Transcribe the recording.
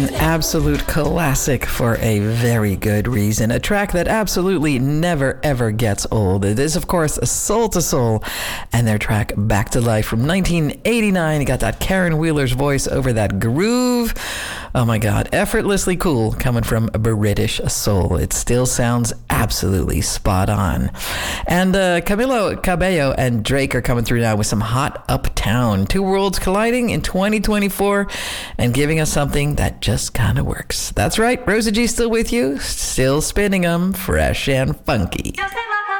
An absolute classic for a very good reason. A track that absolutely never ever gets old. It is, of course, Soul II Soul and their track Back to Life from 1989. You got that Karen Wheeler's voice over that groove. Oh my God, effortlessly cool coming from British soul. It still sounds absolutely spot on. And Camilo Cabello and Drake are coming through now with some hot Uptown. Two worlds colliding in 2024 and giving us something that just kind of works. That's right, Rosa G still with you, still spinning them fresh and funky.